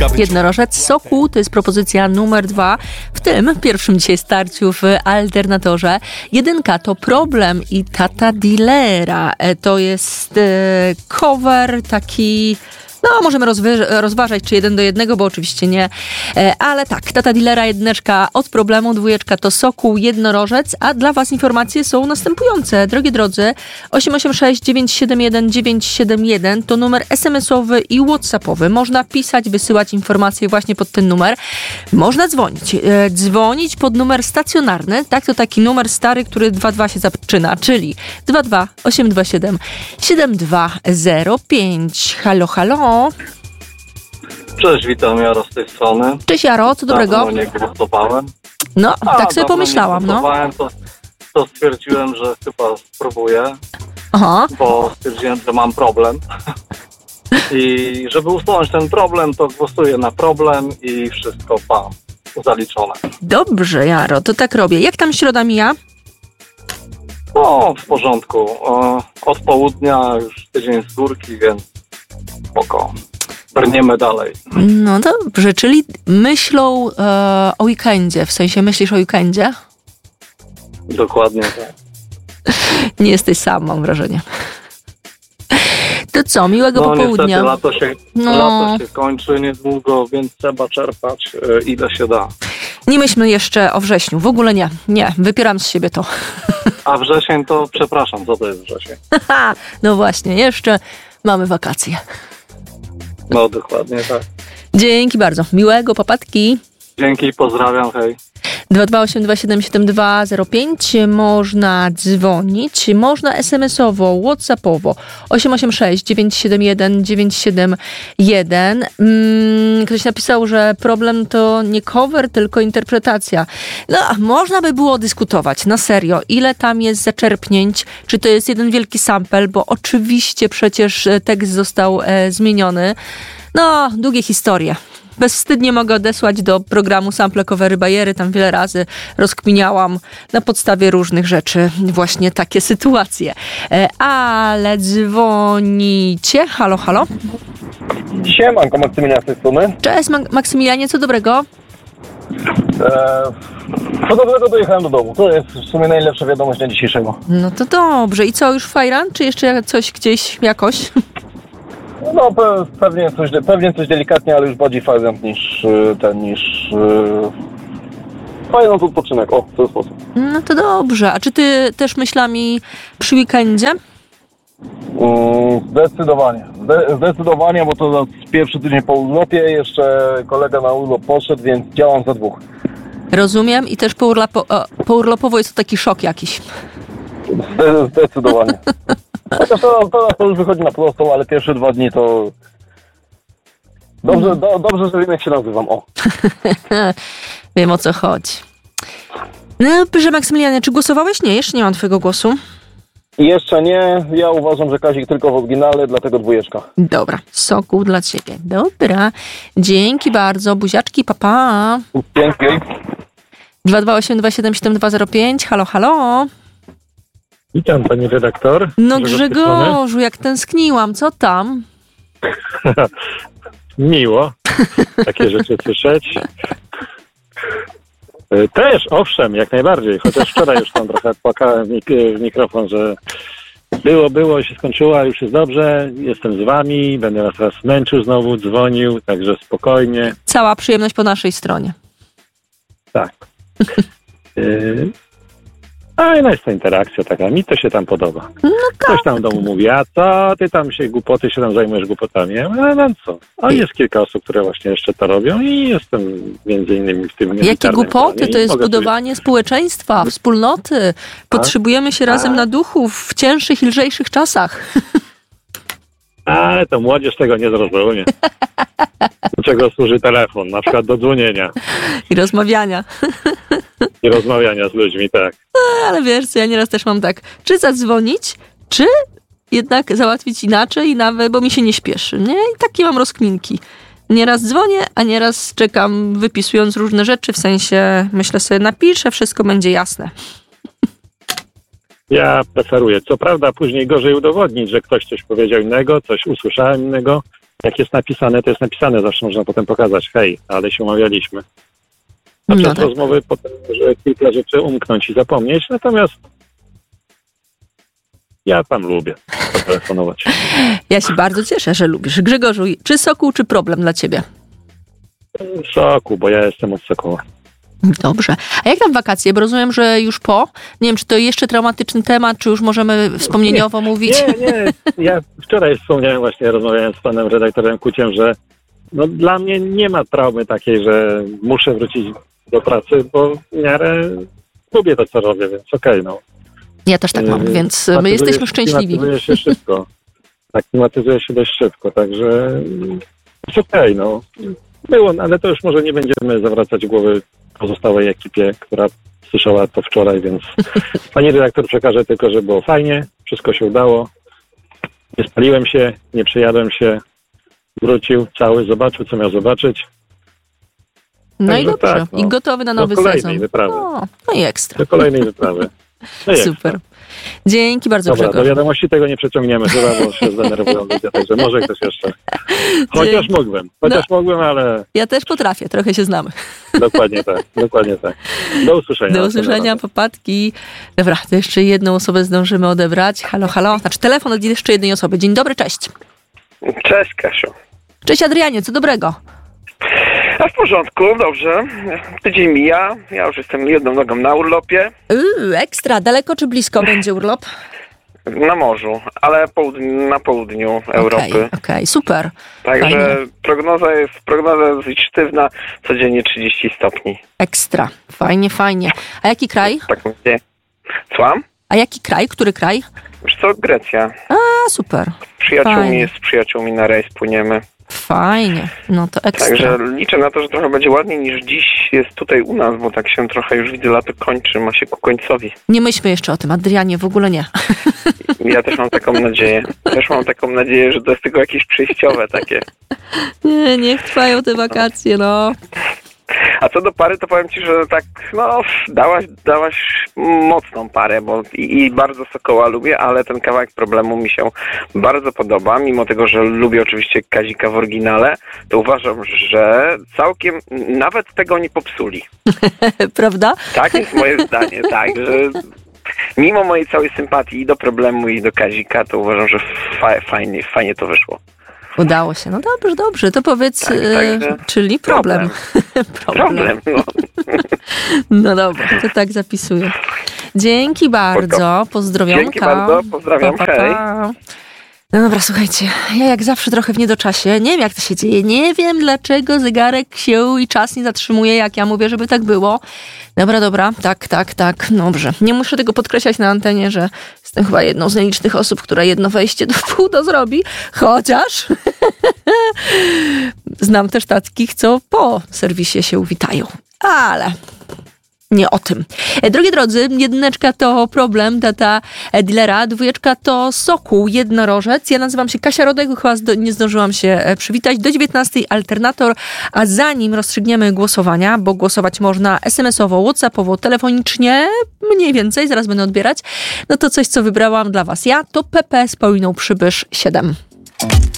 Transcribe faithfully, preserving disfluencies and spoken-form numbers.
Jednorożec Sokół to jest propozycja numer dwa w tym pierwszym dzisiaj starciu w Alternatorze. Jedynka to Problem i Tata Dealera. To jest e, cover taki... No, możemy rozwy- rozważać, czy jeden do jednego, bo oczywiście nie. E, ale tak, Tata Dealera, jedyneczka od Problemu, dwójeczka to Sokół, Jednorożec, a dla was informacje są następujące. Drogie drodzy, osiem osiem sześć dziewięć siedem jeden dziewięć siedem jeden to numer es em esowy i whatsappowy. Można pisać, wysyłać informacje właśnie pod ten numer. Można dzwonić. E, dzwonić pod numer stacjonarny, tak, to taki numer stary, który dwa dwa się zaczyna, czyli dwa dwa osiem dwa siedem siedem dwa zero pięć. Halo, halo. Cześć, witam, Jaro z tej strony. Cześć Jaro, co dobrego? Dawno nie głosowałem. No, A, tak sobie pomyślałam, nie no. To, to stwierdziłem, że chyba spróbuję, Aha. bo stwierdziłem, że mam problem. I żeby usunąć ten problem, to głosuję na problem i wszystko mam zaliczone. Dobrze, Jaro, to tak robię. Jak tam środa mija? No, w porządku. Od południa już tydzień z górki, więc spoko. Brniemy dalej. No dobrze, czyli myślą e, o weekendzie, w sensie myślisz o weekendzie? Dokładnie tak. Nie jesteś sam, mam wrażenie. To co, miłego no, popołudnia. Niestety, lato się, no. lato się kończy niedługo, więc trzeba czerpać e, ile się da. Nie myślmy jeszcze o wrześniu, w ogóle nie. Nie, wypieram z siebie to. A wrzesień to, przepraszam, co to jest wrzesień? No właśnie, jeszcze mamy wakacje. No, dokładnie tak. Dzięki bardzo. Miłego, papatki. Dzięki, pozdrawiam, hej. dwa dwa osiem dwa siedem siedem dwa zero pięć. Można dzwonić, można es em esowo, whatsappowo osiem osiem sześć dziewięć siedem jeden dziewięć siedem jeden. Hmm, ktoś napisał, że problem to nie cover, tylko interpretacja. No, można by było dyskutować, na serio, ile tam jest zaczerpnięć, czy to jest jeden wielki sample, bo oczywiście przecież tekst został e, zmieniony. No, długie historie. Bezwstydnie mogę odesłać do programu Sample Covery Bajery. Tam wiele razy rozkminiałam na podstawie różnych rzeczy właśnie takie sytuacje. E, ale dzwonicie. Halo, halo. Siemanko, Maksymilian z tej strony. Cześć Mak- Maksymilianie, co dobrego? Eee, co dobrego dojechałem do domu. To jest w sumie najlepsza wiadomość dnia dzisiejszego. No to dobrze. I co, już fajran? Czy jeszcze coś gdzieś jakoś? No pe- pewnie, coś, pewnie coś delikatnie, ale już bardziej fajrant niż ten, niż... Yy, fajrant odpoczynek, o, w ten sposób. No to dobrze. A czy ty też myślami przy weekendzie? Yy, zdecydowanie. Zde- zdecydowanie, bo to pierwszy tydzień po urlopie, jeszcze kolega na urlop poszedł, więc działam za dwóch. Rozumiem. I też po, urlopo- o, po urlopowo jest to taki szok jakiś. Zde- zdecydowanie. Chociaż to, to, to już wychodzi na prostą, ale pierwsze dwa dni to... Dobrze, do, dobrze, że wiem, jak się nazywam, o. Wiem, o co chodzi. No, proszę Maksymilianie, czy głosowałeś? Nie, jeszcze nie mam twojego głosu. Jeszcze nie. Ja uważam, że Kazik tylko w oryginale, dlatego dwójeczka. Dobra, Sokół dla ciebie. Dobra, dzięki bardzo. Buziaczki, papa. Dzięki. dwa dwa osiem dwa siedem siedem dwa zero pięć. Halo, halo. Witam, pani redaktor. No Grzegorzu, jak tęskniłam, co tam? Miło takie rzeczy słyszeć. Też, owszem, jak najbardziej. Chociaż wczoraj już tam trochę płakałem w, mik- w mikrofon, że było, było, się skończyło, ale już jest dobrze. Jestem z wami, będę was teraz męczył znowu, dzwonił, także spokojnie. Cała przyjemność po naszej stronie. Tak. y- A i no jest to interakcja taka, mi to się tam podoba. No Ktoś tam w domu mówi, a co, ty tam się głupoty, się tam zajmujesz głupotami. Ja mówię, no co? A jest kilka osób, które właśnie jeszcze to robią i jestem między innymi w tym. Jakie głupoty? To jest budowanie społeczeństwa, wspólnoty. Potrzebujemy się razem na duchu w cięższych i lżejszych czasach. Ale to młodzież tego nie zrozumie. Do czego służy telefon? Na przykład do dzwonienia. I rozmawiania. I rozmawiania z ludźmi, tak. No, ale wiesz co, ja nieraz też mam tak, czy zadzwonić, czy jednak załatwić inaczej, nawet, bo mi się nie śpieszy, nie? I takie mam rozkminki. Nieraz dzwonię, a nieraz czekam, wypisując różne rzeczy, w sensie myślę sobie, napiszę, wszystko będzie jasne. Ja preferuję. Co prawda później gorzej udowodnić, że ktoś coś powiedział innego, coś usłyszałem innego, jak jest napisane, to jest napisane, zawsze można potem pokazać, hej, ale się umawialiśmy. A No przez tak. rozmowy potem może kilka rzeczy umknąć i zapomnieć, natomiast ja tam lubię telefonować. Ja się bardzo cieszę, że lubisz. Grzegorzu, czy Sokół, czy problem dla ciebie? Soku, bo ja jestem od Sokoła. Dobrze. A jak tam wakacje? Bo rozumiem, że już po? Nie wiem, czy to jeszcze traumatyczny temat, czy już możemy wspomnieniowo mówić? Nie, nie. Ja wczoraj wspomniałem właśnie, rozmawiając z panem redaktorem Kuciem, że no, dla mnie nie ma traumy takiej, że muszę wrócić do pracy, bo w miarę lubię to, co robię, więc okej, okay, no. Ja też tak mam, więc my Klimatyzuje- jesteśmy szczęśliwi. Klimatyzuje się szybko. Tak, klimatyzuje się dość szybko, także jest okej, okay, no. Było, ale to już może nie będziemy zawracać głowy pozostałej ekipie, która słyszała to wczoraj, więc pani redaktor przekaże tylko, że było fajnie, wszystko się udało. Nie spaliłem się, nie przejadłem się, wrócił cały, zobaczył, co miał zobaczyć. No i Także dobrze. tak, no. I gotowy na Do nowy kolejnej sezon. wyprawy. O, no i ekstra. Do kolejnej wyprawy. No i jak Super. Dzięki bardzo, Dobra, do Grzegorz. wiadomości tego nie przeciągniemy chyba, bo się zdenerwują ludzie, także może ktoś jeszcze. Chociaż Dzięki. mógłbym, chociaż mogłem, ale Ja też potrafię, trochę się znamy. dokładnie tak, dokładnie tak. Do usłyszenia. Do usłyszenia, popatki. Dobra, to jeszcze jedną osobę zdążymy odebrać. Halo, halo. Znaczy telefon od jeszcze jednej osoby. Dzień dobry, cześć. Cześć, Kasiu. Cześć Adrianie, co dobrego? A w porządku, dobrze. Tydzień mija, ja już jestem jedną nogą na urlopie, Yy, ekstra. Daleko czy blisko będzie urlop? na morzu, ale południ- na południu Europy. Okej, okej, super. Także fajnie. prognoza jest prognoza dosyć sztywna, codziennie trzydzieści stopni. Ekstra. Fajnie, fajnie. A jaki kraj? Tak mówię. Słucham? A jaki kraj? Który kraj? Wiesz co, Grecja. A, super. Z przyjaciółmi, Fajnie. z przyjaciółmi na rejs płyniemy. Fajnie. No to ekstra. Także liczę na to, że trochę będzie ładniej niż dziś jest tutaj u nas, bo tak się trochę już widzę, lato kończy, ma się ku końcowi. Nie myślmy jeszcze o tym, Adrianie, w ogóle nie. Ja też mam taką nadzieję. Też mam taką nadzieję, że to jest tylko jakieś przejściowe takie. Nie, niech trwają te wakacje, no. A co do pary, to powiem ci, że tak, no, dałaś, dałaś mocną parę, bo i, i bardzo Sokoła lubię, ale ten kawałek problemu mi się bardzo podoba, mimo tego, że lubię oczywiście Kazika w oryginale, to uważam, że całkiem nawet tego nie popsuli. Prawda? Tak jest moje zdanie, tak, że mimo mojej całej sympatii i do problemu, i do Kazika, to uważam, że fa- fajnie, fajnie to wyszło. Udało się. No dobrze, dobrze. To powiedz, Tak, e, także czyli problem. Problem, no. No dobra, to tak zapisuję. Dzięki bardzo. Pozdrowionka. Dzięki bardzo, pozdrawiam, Pa, pa, pa. No dobra, słuchajcie, ja jak zawsze trochę w niedoczasie. Nie wiem, jak to się dzieje. Nie wiem, dlaczego zegarek się i czas nie zatrzymuje, jak ja mówię, żeby tak było. Dobra, dobra, tak, tak, tak, dobrze. Nie muszę tego podkreślać na antenie, że jestem chyba jedną z nielicznych osób, która jedno wejście do pół to zrobi, chociaż znam też takich, co po serwisie się witają. Ale nie o tym. Drogie drodzy, jedyneczka to problem, data dealera, dwójeczka to Sokół, jednorożec. Ja nazywam się Kasia Rodek, chyba zdo- nie zdążyłam się przywitać. Do dziewiętnastej Alternator, a zanim rozstrzygniemy głosowania, bo głosować można es em esowo, whatsappowo, telefonicznie, mniej więcej, zaraz będę odbierać, no to coś, co wybrałam dla was ja, to P P z Pauliną Przybysz siedem.